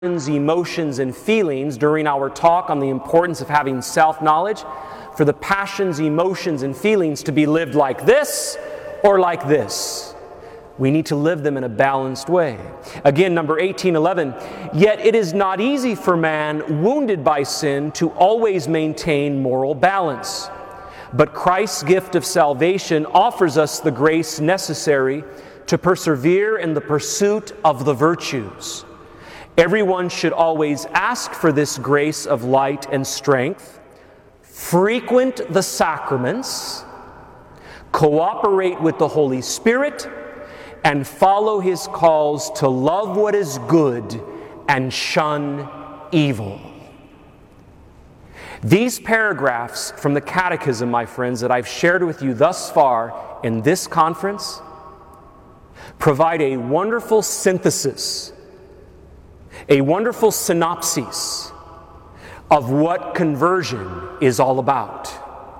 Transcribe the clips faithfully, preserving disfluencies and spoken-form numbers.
emotions, and feelings during our talk on the importance of having self-knowledge, for the passions, emotions, and feelings to be lived like this or like this. We need to live them in a balanced way. Again, number eighteen eleven, yet it is not easy for man wounded by sin to always maintain moral balance. But Christ's gift of salvation offers us the grace necessary to persevere in the pursuit of the virtues. Everyone should always ask for this grace of light and strength, frequent the sacraments, cooperate with the Holy Spirit, and follow His calls to love what is good and shun evil. These paragraphs from the Catechism, my friends, that I've shared with you thus far in this conference provide a wonderful synthesis, a wonderful synopsis of what conversion is all about.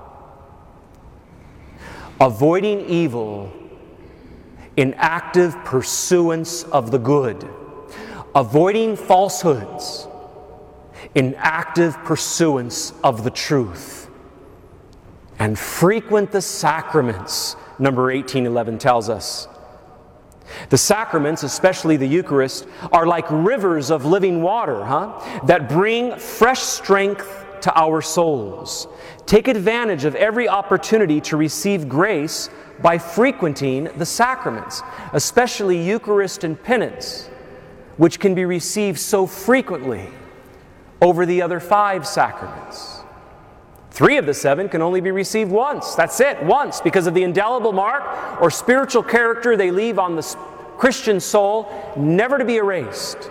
Avoiding evil in active pursuance of the good. Avoiding falsehoods in active pursuance of the truth. And frequent the sacraments, number eighteen eleven tells us. The sacraments, especially the Eucharist, are like rivers of living water, huh? That bring fresh strength to our souls. Take advantage of every opportunity to receive grace by frequenting the sacraments, especially Eucharist and penance, which can be received so frequently over the other five sacraments. Three of the seven can only be received once. That's it, once, because of the indelible mark or spiritual character they leave on the Christian soul, never to be erased.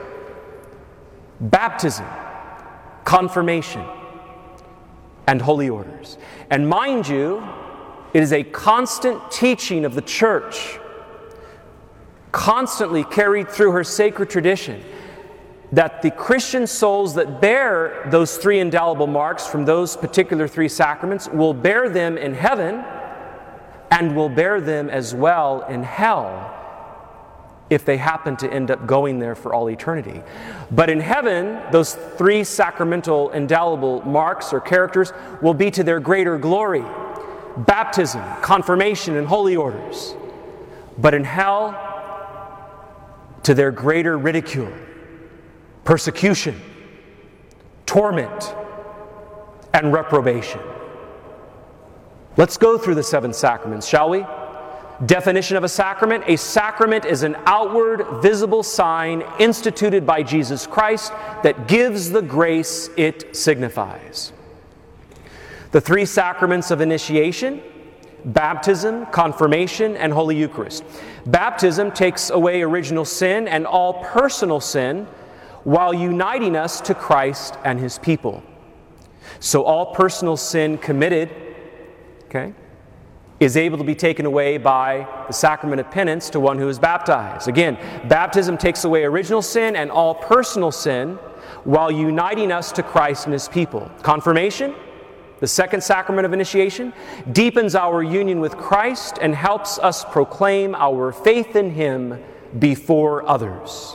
Baptism, confirmation, and holy orders. And mind you, it is a constant teaching of the Church, constantly carried through her sacred tradition, that the Christian souls that bear those three indelible marks from those particular three sacraments will bear them in heaven and will bear them as well in hell if they happen to end up going there for all eternity. But in heaven, those three sacramental indelible marks or characters will be to their greater glory: baptism, confirmation, and holy orders. But in hell, to their greater ridicule, persecution, torment, and reprobation. Let's go through the seven sacraments, shall we? Definition of a sacrament: a sacrament is an outward, visible sign instituted by Jesus Christ that gives the grace it signifies. The three sacraments of initiation: baptism, confirmation, and Holy Eucharist. Baptism takes away original sin and all personal sin, while uniting us to Christ and His people. So all personal sin committed, okay, is able to be taken away by the sacrament of penance to one who is baptized. Again, baptism takes away original sin and all personal sin, while uniting us to Christ and His people. Confirmation, the second sacrament of initiation, deepens our union with Christ and helps us proclaim our faith in Him before others.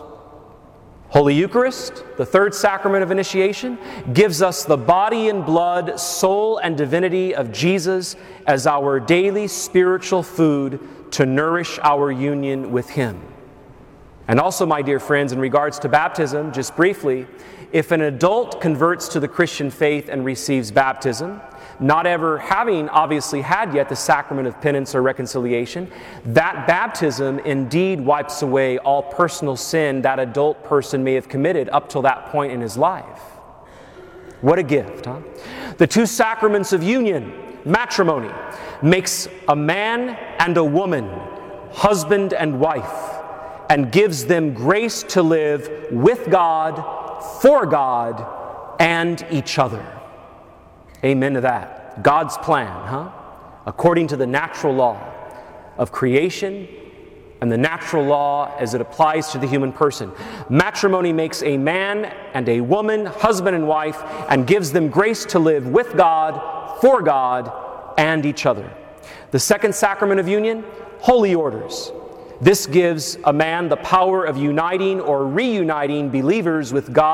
Holy Eucharist, the third sacrament of initiation, gives us the body and blood, soul and divinity of Jesus as our daily spiritual food to nourish our union with Him. And also, my dear friends, in regards to baptism, just briefly, if an adult converts to the Christian faith and receives baptism, not ever having obviously had yet the sacrament of penance or reconciliation, that baptism indeed wipes away all personal sin that adult person may have committed up till that point in his life. What a gift, huh? The two sacraments of union, matrimony, makes a man and a woman husband and wife, and gives them grace to live with God, for God, and each other. Amen to that. God's plan, huh? According to the natural law of creation and the natural law as it applies to the human person. Matrimony makes a man and a woman husband and wife and gives them grace to live with God, for God, and each other. The second sacrament of union, holy orders. This gives a man the power of uniting or reuniting believers with God